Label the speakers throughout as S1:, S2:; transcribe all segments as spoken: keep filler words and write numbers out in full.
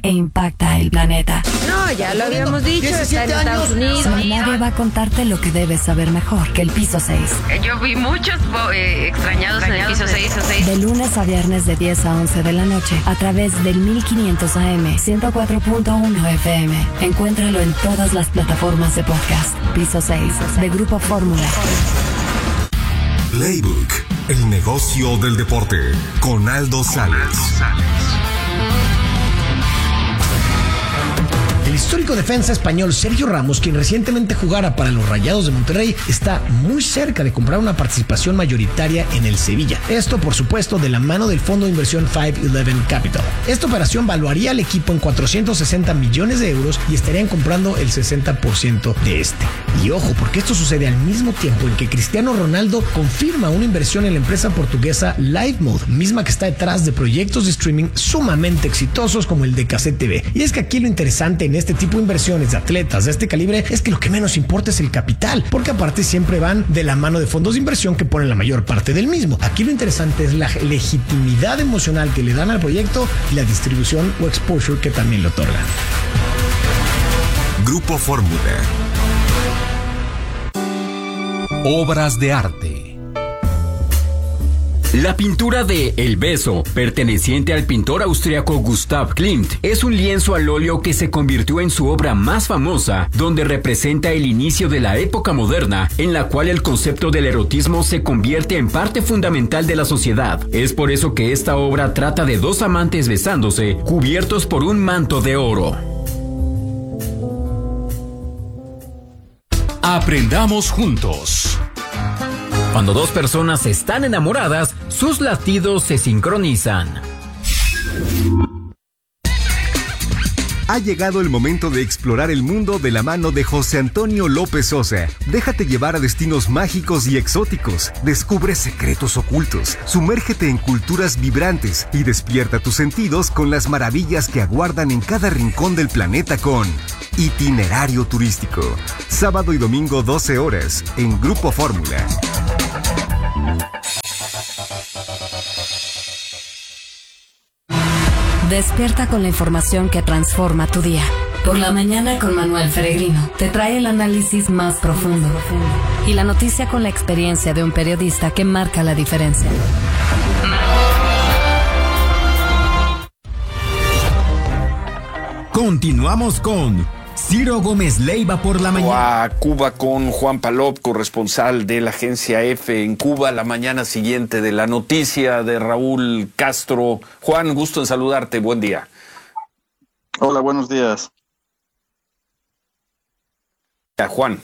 S1: e impacta el planeta.
S2: No, ya lo habíamos dicho, está en Estados Unidos.
S1: So, nadie va a contarte lo que debes saber mejor que el piso seis.
S2: Yo vi muchos eh, extrañados en el piso seis o seis.
S1: De lunes a viernes de diez a once de la noche a través del mil quinientos A M, ciento cuatro punto uno F M. Encuéntralo en todas las plataformas de podcast. Piso seis, de Grupo Fórmula.
S3: Playbook, el negocio del deporte, con Aldo Sales.
S4: El histórico defensa español Sergio Ramos, quien recientemente jugara para los Rayados de Monterrey, está muy cerca de comprar una participación mayoritaria en el Sevilla. Esto, por supuesto, de la mano del fondo de inversión cinco once Capital. Esta operación valuaría al equipo en cuatrocientos sesenta millones de euros y estarían comprando el sesenta por ciento de este. Y ojo, porque esto sucede al mismo tiempo en que Cristiano Ronaldo confirma una inversión en la empresa portuguesa Livemode, misma que está detrás de proyectos de streaming sumamente exitosos como el de Cassette T V. Y es que aquí lo interesante en este tipo de inversiones de atletas de este calibre es que lo que menos importa es el capital, porque aparte siempre van de la mano de fondos de inversión que ponen la mayor parte del mismo. Aquí lo interesante es la legitimidad emocional que le dan al proyecto y la distribución o exposure que también le otorgan.
S3: Grupo Fórmula.
S5: Obras de arte.
S6: La pintura de El Beso, perteneciente al pintor austriaco Gustav Klimt, es un lienzo al óleo que se convirtió en su obra más famosa, donde representa el inicio de la época moderna, en la cual el concepto del erotismo se convierte en parte fundamental de la sociedad. Es por eso que esta obra trata de dos amantes besándose, cubiertos por un manto de oro.
S5: Aprendamos juntos.
S6: Cuando dos personas están enamoradas, sus latidos se sincronizan.
S7: Ha llegado el momento de explorar el mundo de la mano de José Antonio López Sosa. Déjate llevar a destinos mágicos y exóticos. Descubre secretos ocultos. Sumérgete en culturas vibrantes y despierta tus sentidos con las maravillas que aguardan en cada rincón del planeta con Itinerario Turístico. Sábado y domingo doce horas en Grupo Fórmula.
S1: Despierta con la información que transforma tu día. Por la mañana con Manuel Feregrino te trae el análisis más profundo y la noticia con la experiencia de un periodista que marca la diferencia.
S5: Continuamos con Ciro Gómez Leiva por la mañana.
S8: A Cuba con Juan Palop, corresponsal de la agencia F en Cuba, la mañana siguiente de la noticia de Raúl Castro. Juan, gusto en saludarte, buen día.
S9: Hola, buenos días.
S8: A Juan.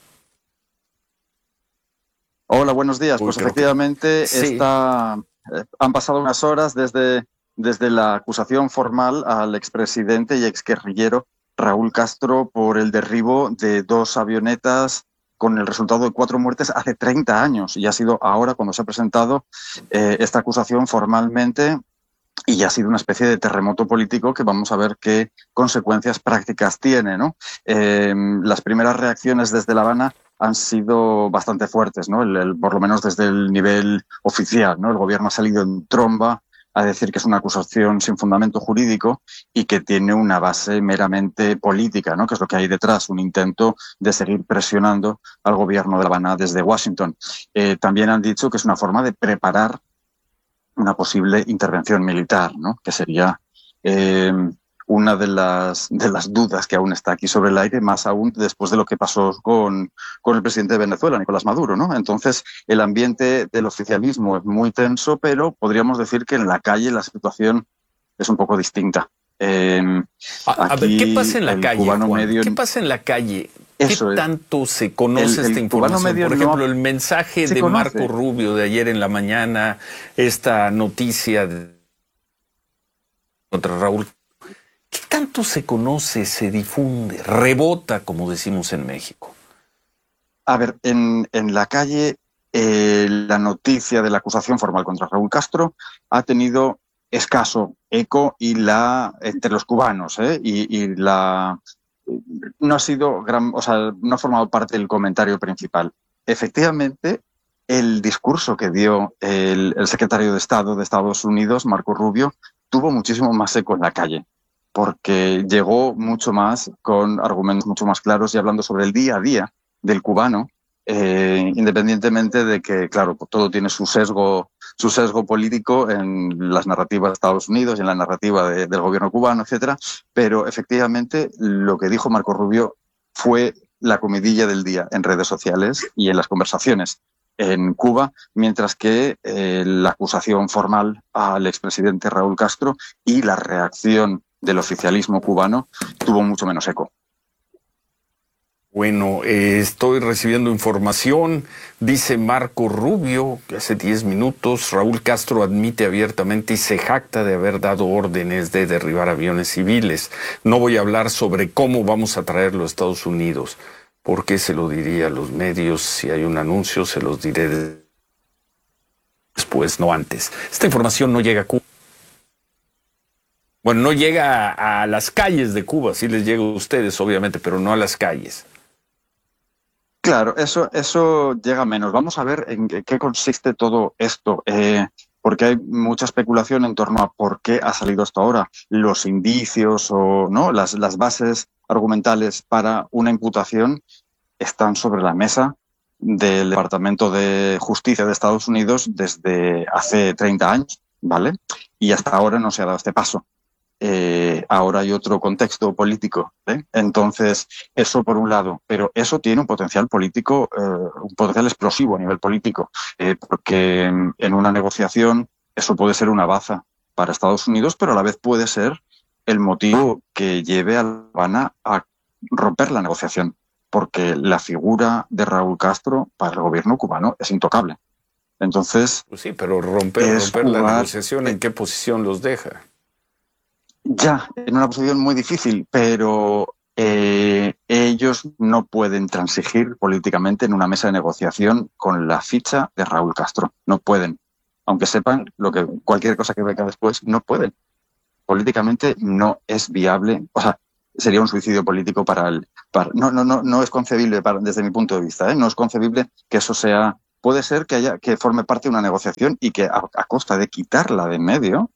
S9: Hola, buenos días. Pues efectivamente
S8: sí.
S9: está, eh, han pasado unas horas desde, desde la acusación formal al expresidente y exguerrillero Raúl Castro por el derribo de dos avionetas con el resultado de cuatro muertes hace treinta años. Y ha sido ahora cuando se ha presentado eh, esta acusación formalmente y ha sido una especie de terremoto político que vamos a ver qué consecuencias prácticas tiene, ¿no? Eh, las primeras reacciones desde La Habana han sido bastante fuertes, ¿no? El, el, por lo menos desde el nivel oficial, ¿no? El gobierno ha salido en tromba a decir que es una acusación sin fundamento jurídico y que tiene una base meramente política, ¿no? Que es lo que hay detrás, un intento de seguir presionando al gobierno de La Habana desde Washington. Eh, también han dicho que es una forma de preparar una posible intervención militar, ¿no? Que sería eh, una de las, de las dudas que aún está aquí sobre el aire, más aún después de lo que pasó con, con el presidente de Venezuela, Nicolás Maduro, ¿no? Entonces, el ambiente del oficialismo es muy tenso, pero podríamos decir que en la calle la situación es un poco distinta. Eh,
S8: a, a ver, ¿qué pasa en la calle, Juan?
S9: Medio...
S8: ¿Qué pasa en la calle?
S9: Eso,
S8: ¿Qué tanto se conoce el, el esta información? Por ejemplo, no el mensaje de conoce. Marco Rubio de ayer en la mañana, esta noticia de... contra Raúl. ¿Qué tanto se conoce, se difunde, rebota, como decimos en México?
S9: A ver, en, en la calle eh, la noticia de la acusación formal contra Raúl Castro ha tenido escaso eco y la entre los cubanos, ¿eh? y, y la no ha sido gran, o sea, no ha formado parte del comentario principal. Efectivamente, el discurso que dio el, el secretario de Estado de Estados Unidos, Marco Rubio, tuvo muchísimo más eco en la calle. porque llegó mucho más con argumentos mucho más claros y hablando sobre el día a día del cubano, eh, independientemente de que, claro, todo tiene su sesgo, su sesgo político en las narrativas de Estados Unidos y en la narrativa de, del gobierno cubano, etcétera. Pero efectivamente lo que dijo Marco Rubio fue la comidilla del día en redes sociales y en las conversaciones en Cuba, mientras que eh, la acusación formal al expresidente Raúl Castro y la reacción del oficialismo cubano tuvo mucho menos eco.
S8: Bueno, eh, estoy recibiendo información, dice Marco Rubio, que hace diez minutos Raúl Castro admite abiertamente y se jacta de haber dado órdenes de derribar aviones civiles. No voy a hablar sobre cómo vamos a traerlo a Estados Unidos, porque se lo diría a los medios, si hay un anuncio se los diré después, no antes. Esta información no llega a Cuba. Bueno, no llega a, a las calles de Cuba, sí les llega a ustedes, obviamente, pero no a las calles.
S9: Claro, eso, eso llega menos. Vamos a ver en qué consiste todo esto, eh, porque hay mucha especulación en torno a por qué ha salido esto ahora, los indicios o no, las, las bases argumentales para una imputación están sobre la mesa del Departamento de Justicia de Estados Unidos desde hace treinta años, ¿vale? Y hasta ahora no se ha dado este paso. Eh, ahora hay otro contexto político, ¿eh? Entonces, eso por un lado, pero eso tiene un potencial político, eh, un potencial explosivo a nivel político, eh, porque en, en una negociación eso puede ser una baza para Estados Unidos, pero a la vez puede ser el motivo que lleve a La Habana a romper la negociación, porque la figura de Raúl Castro para el gobierno cubano es intocable. Entonces,
S8: pues sí, pero romper, romper jugar, la negociación, ¿en qué posición los deja?
S9: Ya, en una posición muy difícil, pero eh, ellos no pueden transigir políticamente en una mesa de negociación con la ficha de Raúl Castro. No pueden. Aunque sepan lo que cualquier cosa que venga después, no pueden. Políticamente no es viable. O sea, sería un suicidio político para el... Para, no, no, no, no es concebible para, desde mi punto de vista. ¿eh? No es concebible que eso sea... Puede ser que haya que forme parte de una negociación y que a, a costa de quitarla de en medio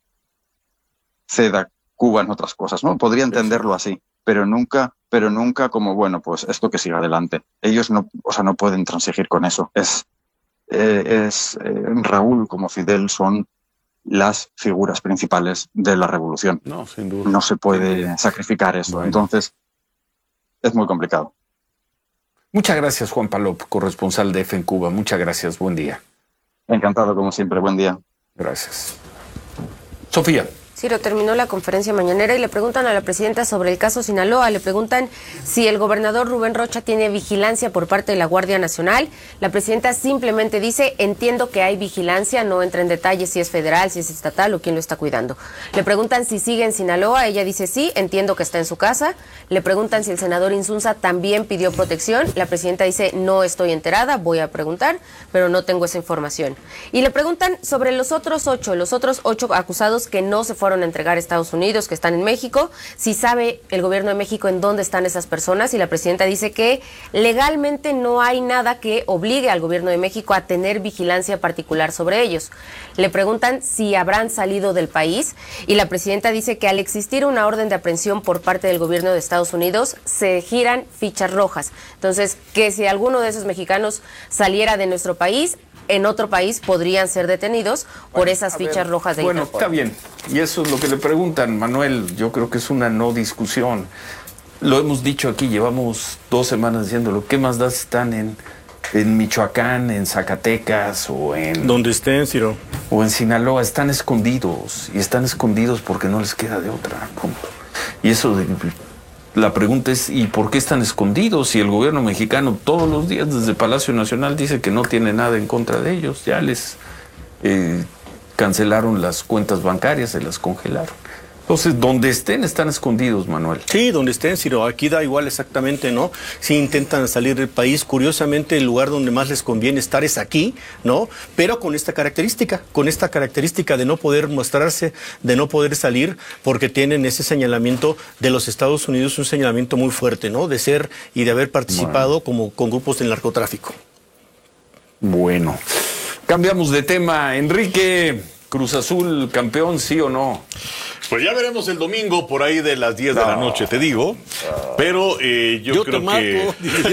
S9: ceda Cuba en otras cosas, ¿no? Podría entenderlo así, pero nunca, pero nunca como, bueno, pues esto que siga adelante. Ellos no, o sea, no pueden transigir con eso. Es, eh, es eh, Raúl como Fidel son las figuras principales de la revolución.
S8: No, sin duda.
S9: No se puede sacrificar eso. Bueno. Entonces, es muy complicado.
S8: Muchas gracias, Juan Palop, corresponsal de E F en Cuba. Muchas gracias. Buen día.
S9: Encantado, como siempre. Buen día.
S8: Gracias. Sofía.
S10: Ciro, terminó la conferencia mañanera y le preguntan a la presidenta sobre el caso Sinaloa. Le preguntan si el gobernador Rubén Rocha tiene vigilancia por parte de la Guardia Nacional. La presidenta simplemente dice, entiendo que hay vigilancia, no entra en detalles si es federal, si es estatal o quién lo está cuidando. Le preguntan si sigue en Sinaloa. Ella dice sí, entiendo que está en su casa. Le preguntan si el senador Insunza también pidió protección. La presidenta dice, no estoy enterada, voy a preguntar, pero no tengo esa información. Y le preguntan sobre los otros ocho, los otros ocho acusados que no se fueron a entregar a Estados Unidos, que están en México, si sabe el gobierno de México en dónde están esas personas, y la presidenta dice que legalmente no hay nada que obligue al gobierno de México a tener vigilancia particular sobre ellos. Le preguntan si habrán salido del país y la presidenta dice que al existir una orden de aprehensión por parte del gobierno de Estados Unidos se giran fichas rojas. Entonces, que si alguno de esos mexicanos saliera de nuestro país, en otro país podrían ser detenidos por bueno, esas fichas ver, rojas de
S8: Bueno,
S10: Interpol.
S8: Está bien. Y eso es lo que le preguntan, Manuel. Yo creo que es una no discusión. Lo hemos dicho aquí, llevamos dos semanas diciéndolo. ¿Qué más da si están en, en Michoacán, en Zacatecas o en...
S11: Donde estén, Ciro.
S8: O en Sinaloa. Están escondidos. Y están escondidos porque no les queda de otra. Punto. Y eso de... La pregunta es, ¿y por qué están escondidos? Si el gobierno mexicano todos los días desde Palacio Nacional dice que no tiene nada en contra de ellos, ya les eh, cancelaron las cuentas bancarias, se las congelaron. Entonces, donde estén, están escondidos, Manuel.
S11: Sí, donde estén, Ciro. Aquí da igual exactamente, ¿no? Si intentan salir del país, curiosamente el lugar donde más les conviene estar es aquí, ¿no? Pero con esta característica, con esta característica de no poder mostrarse, de no poder salir, porque tienen ese señalamiento de los Estados Unidos, un señalamiento muy fuerte, ¿no? De ser y de haber participado bueno. como con grupos del narcotráfico.
S8: Bueno, cambiamos de tema. Enrique, Cruz Azul, campeón, ¿sí o no?
S12: Pues ya veremos el domingo por ahí de las diez no. de la noche, te digo. Pero eh, yo, yo creo que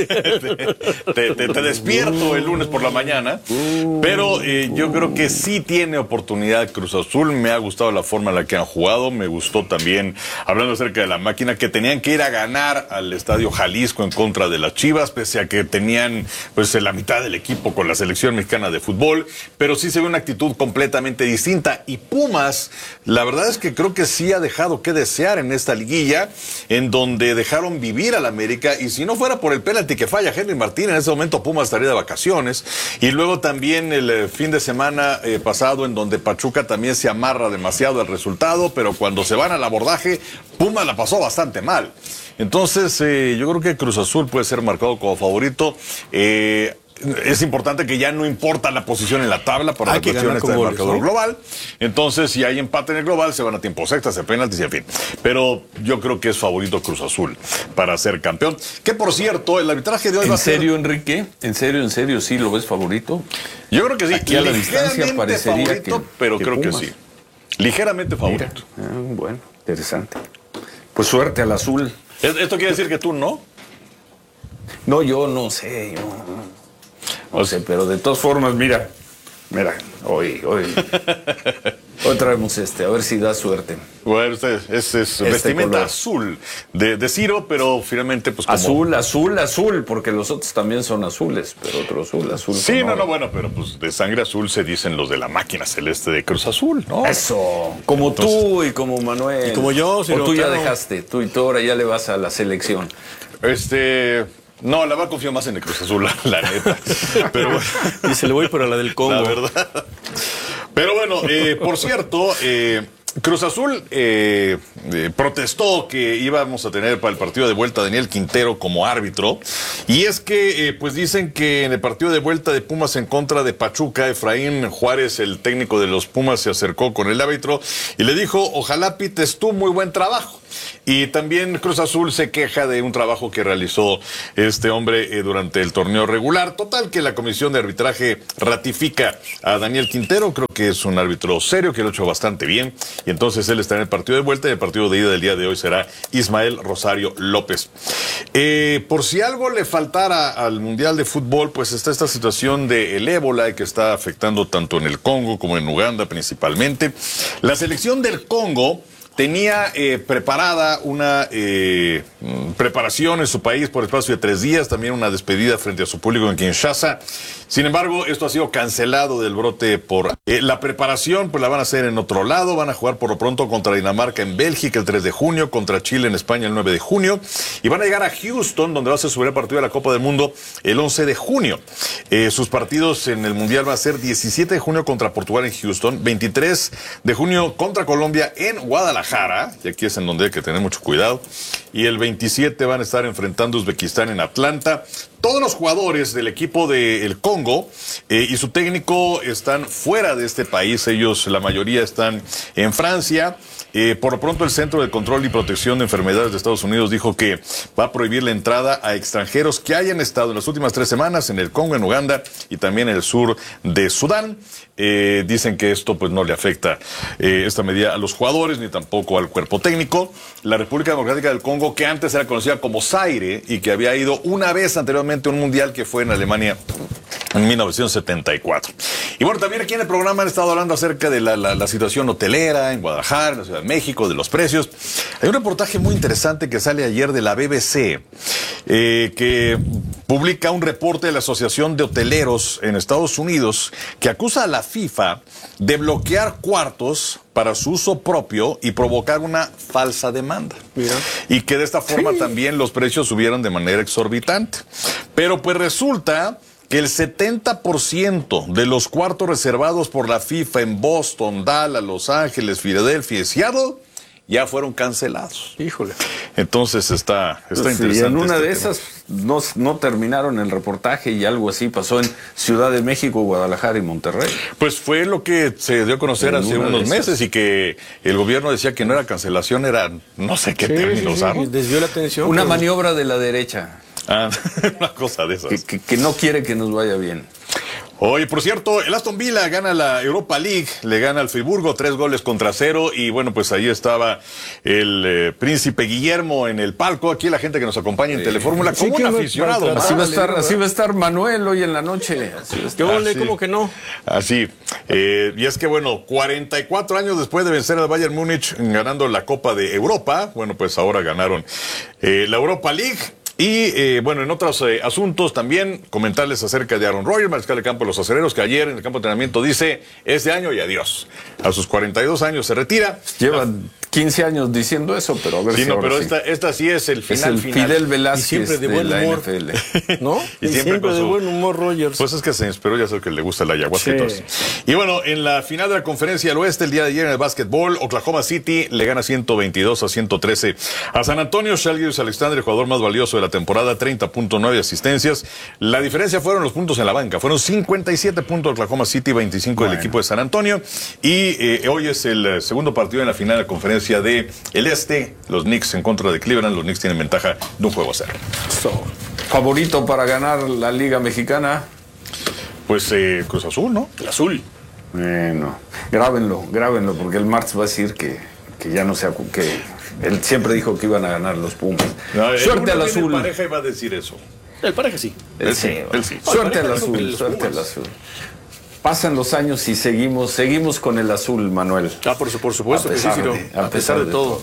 S12: te, te, te despierto el lunes por la mañana. Pero eh, yo creo que sí tiene oportunidad Cruz Azul. Me ha gustado la forma en la que han jugado. Me gustó también, hablando acerca de la máquina, que tenían que ir a ganar al Estadio Jalisco en contra de las Chivas, pese a que tenían pues la mitad del equipo con la selección mexicana de fútbol. Pero sí se ve una actitud completamente distinta. Y Pumas, la verdad es que creo que sí ha dejado que desear en esta liguilla, en donde dejaron vivir al América, y si no fuera por el penalti que falla Henry Martín, en ese momento Pumas estaría de vacaciones. Y luego también el eh, fin de semana eh, pasado, en donde Pachuca también se amarra demasiado al resultado, pero cuando se van al abordaje, Pumas la pasó bastante mal. Entonces eh, yo creo que Cruz Azul puede ser marcado como favorito. eh, Es importante que ya no importa la posición en la tabla para la cuestión esta del marcador global. Entonces, si hay empate en el global, se van a tiempos extras, a penaltis y en fin. Pero yo creo que es favorito Cruz Azul para ser campeón. Que por cierto, el arbitraje de hoy va a ser...
S8: ¿En serio, Enrique? ¿En serio, en serio, sí lo ves favorito?
S12: Yo creo que sí.
S8: Aquí a la distancia parecería
S12: favorito,
S8: que,
S12: pero
S8: que
S12: creo
S8: Pumas.
S12: que sí. Ligeramente favorito.
S8: Ah, bueno, interesante. Pues suerte al azul.
S12: ¿Esto quiere decir que tú no?
S8: No, yo no sé, yo no. No sé, pero de todas formas, mira, mira, hoy, hoy, hoy traemos este, a ver si da suerte.
S12: Bueno, este, este es este vestimenta color azul de, de Ciro, pero finalmente pues como...
S8: Azul, azul, azul, porque los otros también son azules, pero otro azul, azul.
S12: Sí, no, no, bueno, pero pues de sangre azul se dicen los de la máquina celeste de Cruz Azul, ¿no?
S8: Eso, como Entonces, tú y como Manuel.
S11: Y como yo,
S8: Ciro. O tú ya dejaste, tú y tú ahora ya le vas a la selección.
S12: Este... No, la verdad confío más en el Cruz Azul, la, la neta. Pero bueno.
S11: Y se le voy para la del Congo.
S12: La verdad. Pero bueno, eh, por cierto, eh, Cruz Azul eh, eh, protestó que íbamos a tener para el partido de vuelta a Daniel Quintero como árbitro. Y es que, eh, pues dicen que en el partido de vuelta de Pumas en contra de Pachuca, Efraín Juárez, el técnico de los Pumas, se acercó con el árbitro y le dijo, ojalá pites tú, muy buen trabajo. Y también Cruz Azul se queja de un trabajo que realizó este hombre eh, durante el torneo regular. Total que la comisión de arbitraje ratifica a Daniel Quintero. Creo que es un árbitro serio, que lo ha hecho bastante bien. Y entonces él está en el partido de vuelta, y el partido de ida del día de hoy será Ismael Rosario López. Eh, por si algo le faltara al Mundial de Fútbol, pues está esta situación del ébola que está afectando tanto en el Congo como en Uganda principalmente. La selección del Congo tenía eh, preparada una eh, preparación en su país por espacio de tres días, también una despedida frente a su público en Kinshasa. Sin embargo, esto ha sido cancelado del brote por eh, la preparación, pues la van a hacer en otro lado. Van a jugar por lo pronto contra Dinamarca en Bélgica el tres de junio, contra Chile en España el nueve de junio, y van a llegar a Houston, donde va a ser su primer partido de la Copa del Mundo el once de junio. Eh, sus partidos en el Mundial van a ser diecisiete de junio contra Portugal en Houston, veintitrés de junio contra Colombia en Guadalajara, y aquí es en donde hay que tener mucho cuidado, y el veintisiete van a estar enfrentando a Uzbekistán en Atlanta. Todos los jugadores del equipo del Congo eh, y su técnico están fuera de este país. Ellos, la mayoría, están en Francia. Eh, por lo pronto, el Centro de Control y Protección de Enfermedades de Estados Unidos dijo que va a prohibir la entrada a extranjeros que hayan estado en las últimas tres semanas en el Congo, en Uganda y también en el sur de Sudán. Eh, dicen que esto pues no le afecta eh, esta medida a los jugadores ni tampoco al cuerpo técnico. La República Democrática del Congo, que antes era conocida como Zaire y que había ido una vez anteriormente a un mundial que fue en Alemania en mil novecientos setenta y cuatro. Y bueno, también aquí en el programa han estado hablando acerca de la, la, la situación hotelera en Guadalajara, en la Ciudad de México, de los precios. Hay un reportaje muy interesante que sale ayer de la B B C, eh, que publica un reporte de la Asociación de Hoteleros en Estados Unidos que acusa a la FIFA de bloquear cuartos para su uso propio y provocar una falsa demanda. Mira. Y que de esta forma sí. también los precios subieron de manera exorbitante. Pero pues resulta que el setenta por ciento de los cuartos reservados por la FIFA en Boston, Dallas, Los Ángeles, Filadelfia y Seattle ya fueron cancelados.
S11: Híjole.
S12: Entonces está, está
S8: sí,
S12: interesante.
S8: Y en una
S12: este
S8: de
S12: tema.
S8: esas no, no terminaron el reportaje y algo así pasó en Ciudad de México, Guadalajara y Monterrey.
S12: Pues fue lo que se dio a conocer en hace unos meses y que el gobierno decía que no era cancelación, era no sé qué sí, término
S11: sí,
S12: usaron.
S11: Sí, desvió la atención.
S8: Una
S11: pero...
S8: maniobra de la derecha.
S12: Ah, una cosa de esas.
S8: Que, que, que no quiere que nos vaya bien.
S12: Oye, por cierto, el Aston Villa gana la Europa League, le gana al Friburgo tres goles contra cero y bueno, pues ahí estaba el eh, príncipe Guillermo en el palco. Aquí la gente que nos acompaña en sí. Telefórmula como sí, un aficionado.
S8: Así va a estar, así va a estar Manuel hoy en la noche. Así va a estar.
S11: Así, ¿cómo que no?
S12: Así. Eh, y es que bueno, cuarenta y cuatro años después de vencer al Bayern Múnich ganando la Copa de Europa, bueno, pues ahora ganaron eh, la Europa League. Y eh, bueno, en otros eh, asuntos también comentarles acerca de Aaron Rodgers, mariscal de campo de los Acereros, que ayer en el campo de entrenamiento dice este año y adiós. A sus cuarenta y dos años se retira.
S8: Llevan quince años diciendo eso, pero a ver
S12: sí,
S8: si
S12: no, pero
S8: sí.
S12: esta, esta sí es el final
S8: es el
S12: final.
S8: Fidel Velázquez
S11: y siempre de, de buen
S8: la
S11: humor.
S8: N F L.
S11: ¿No?
S12: Y,
S11: y siempre, siempre de su... buen humor Rodgers.
S12: Pues es que se inspiró, ya sé que le gusta la ayahuasca
S11: sí.
S12: y todo eso. Y bueno, en la final de la Conferencia del Oeste, el día de ayer en el básquetbol, Oklahoma City le gana ciento veintidós a ciento trece a San Antonio. Shai Gilgeous-Alexander, el jugador más valioso de la temporada, treinta punto nueve asistencias. La diferencia fueron los puntos en la banca. Fueron cincuenta y siete puntos de Oklahoma City, veinticinco bueno. del equipo de San Antonio. Y eh, hoy es el segundo partido en la final de la Conferencia del Este. Los Knicks en contra de Cleveland. Los Knicks tienen ventaja de un juego a cero.
S8: So, ¿favorito para ganar la Liga Mexicana?
S12: Pues eh, Cruz Azul, ¿no?
S11: El azul.
S8: Bueno, grábenlo, grábenlo, porque el martes va a decir que, que ya no sea... que él siempre dijo que iban a ganar los Pumas.
S12: No,
S8: suerte al azul.
S12: El pareja iba a decir eso.
S11: El pareja sí.
S8: Él sí. Él sí. Suerte al azul, suerte al azul. Pasan los años y seguimos seguimos con el azul, Manuel.
S11: Ah, por, por supuesto que sí, Ciro.
S8: A, a pesar de, de todo. todo.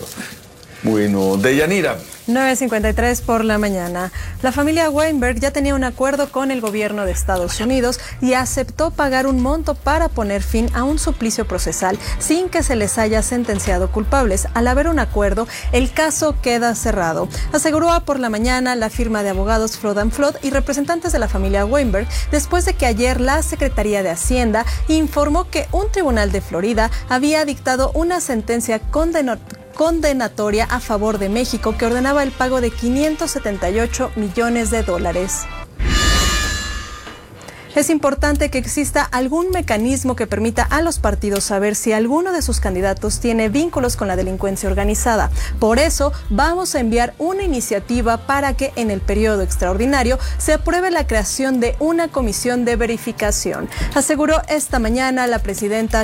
S8: Bueno, Deyanira.
S13: nueve cincuenta y tres por la mañana. La familia Weinberg ya tenía un acuerdo con el gobierno de Estados Unidos y aceptó pagar un monto para poner fin a un suplicio procesal sin que se les haya sentenciado culpables. Al haber un acuerdo, el caso queda cerrado. Aseguró a Por la Mañana la firma de abogados Flood and Flood y representantes de la familia Weinberg, después de que ayer la Secretaría de Hacienda informó que un tribunal de Florida había dictado una sentencia condenatoria condenatoria a favor de México que ordenaba el pago de quinientos setenta y ocho millones de dólares. Es importante que exista algún mecanismo que permita a los partidos saber si alguno de sus candidatos tiene vínculos con la delincuencia organizada. Por eso, vamos a enviar una iniciativa para que en el periodo extraordinario se apruebe la creación de una comisión de verificación, aseguró esta mañana la presidenta